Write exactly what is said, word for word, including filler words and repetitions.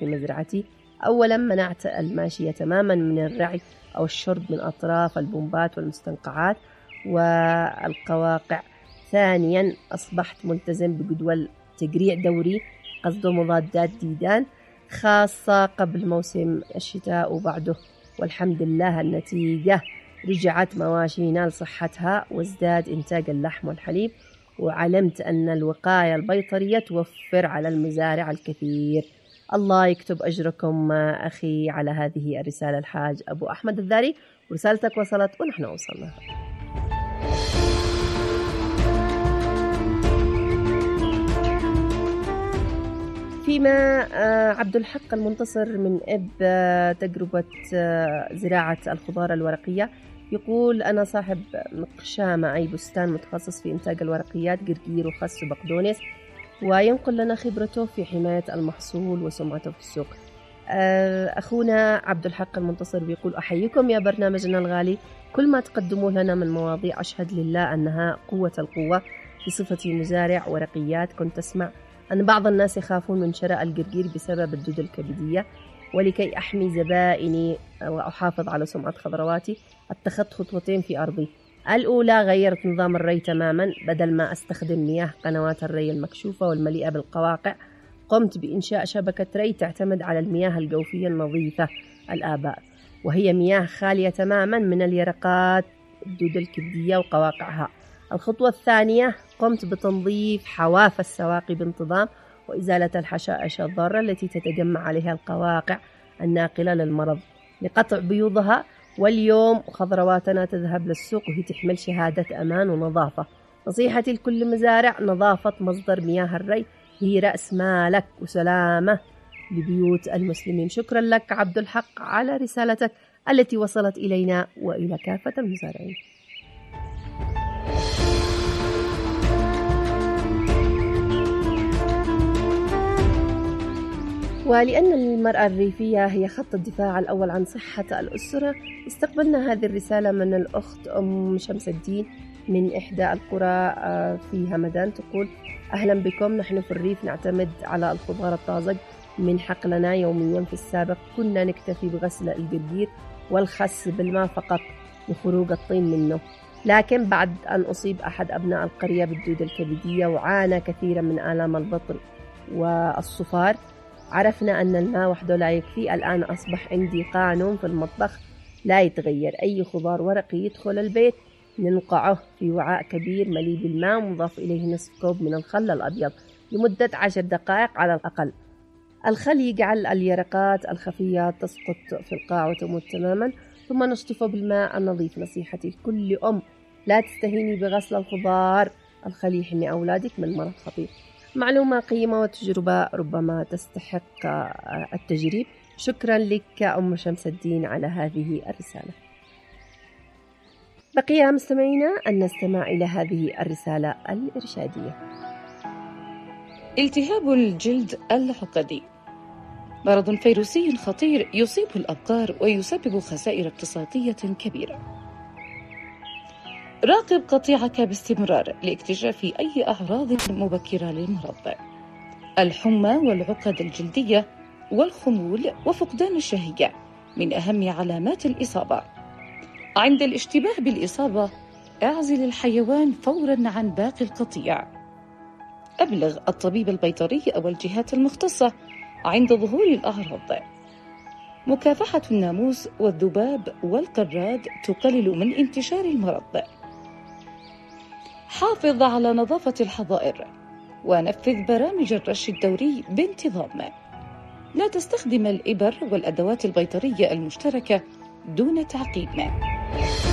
في مزرعتي. أولا منعت الماشية تماما من الرعي أو الشرب من أطراف البومبات والمستنقعات والقواقع. ثانيا أصبحت ملتزم بجدول تجريع دوري قصده مضادات ديدان خاصة قبل موسم الشتاء وبعده، والحمد لله النتيجة رجعت مواشينا لصحتها وازداد إنتاج اللحم والحليب، وعلمت أن الوقاية البيطرية توفر على المزارع الكثير. الله يكتب أجركم أخي على هذه الرسالة الحاج أبو أحمد الذاري، ورسالتك وصلت ونحن وصلنا. فيما عبد الحق المنتصر من إب تجربة زراعة الخضار الورقية يقول: أنا صاحب مقشامة أي بستان متخصص في إنتاج الورقيات جرجير وخس وبقدونس، وينقل لنا خبرته في حماية المحصول وسمعته في السوق. أخونا عبد الحق المنتصر بيقول: أحييكم يا برنامجنا الغالي، كل ما تقدموا لنا من مواضيع أشهد لله أنها قوة القوة. بصفتي مزارع ورقيات كنت أسمع أن بعض الناس يخافون من شراء الجرجير بسبب الدود الكبدية، ولكي أحمي زبائني وأحافظ على سمعة خضرواتي اتخذت خطوتين في أرضي. الأولى غيرت نظام الري تماما، بدل ما أستخدم مياه قنوات الري المكشوفة والمليئة بالقواقع قمت بإنشاء شبكة ري تعتمد على المياه الجوفية النظيفة الآبار، وهي مياه خالية تماما من اليرقات الدود الكبدية وقواقعها. الخطوة الثانية قمت بتنظيف حواف السواقي بانتظام وإزالة الحشائش الضارة التي تتجمع عليها القواقع الناقلة للمرض لقطع بيوضها. واليوم خضرواتنا تذهب للسوق وهي تحمل شهادة أمان ونظافة. نصيحتي لكل مزارع: نظافة مصدر مياه الري هي رأس مالك وسلامة لبيوت المسلمين. شكرا لك عبد الحق على رسالتك التي وصلت إلينا وإلى كافة المزارعين. ولأن المرأة الريفية هي خط الدفاع الأول عن صحة الأسرة، استقبلنا هذه الرسالة من الأخت أم شمس الدين من إحدى القرى في همدان. تقول: أهلا بكم، نحن في الريف نعتمد على الخضار الطازج من حقلنا يوميا. في السابق كنا نكتفي بغسل الجرجير والخس بالماء فقط لخروج الطين منه، لكن بعد أن أصيب أحد أبناء القرية بالدودة الكبدية وعانى كثيرا من آلام البطن والصفار، عرفنا أن الماء وحده لا يكفي. الآن أصبح عندي قانون في المطبخ لا يتغير: أي خضار ورقي يدخل البيت ننقعه في وعاء كبير مليء بالماء ومضاف إليه نصف كوب من الخل الأبيض لمدة عشر دقائق على الأقل. الخل يجعل اليرقات الخفية تسقط في القاع وتموت تماما، ثم نشطفه بالماء النظيف. نصيحتي لكل أم: لا تستهيني بغسل الخضار، الخل يحمي أولادك من مرض خطير. معلومة قيمة وتجربة ربما تستحق التجريب. شكرا لك أم شمس الدين على هذه الرسالة. بقي مستمعينا أن نستمع إلى هذه الرسالة الإرشادية. التهاب الجلد العقدي مرض فيروسي خطير يصيب الأبقار ويسبب خسائر اقتصادية كبيرة. راقب قطيعك باستمرار لاكتشاف أي أعراض مبكرة للمرض. الحمى والعقد الجلدية والخمول وفقدان الشهية من أهم علامات الإصابة. عند الاشتباه بالإصابة اعزل الحيوان فوراً عن باقي القطيع. أبلغ الطبيب البيطري أو الجهات المختصة عند ظهور الأعراض. مكافحة الناموس والذباب والقراد تقلل من انتشار المرض. حافظ على نظافة الحظائر ونفذ برامج الرش الدوري بانتظام. لا تستخدم الإبر والأدوات البيطرية المشتركة دون تعقيم.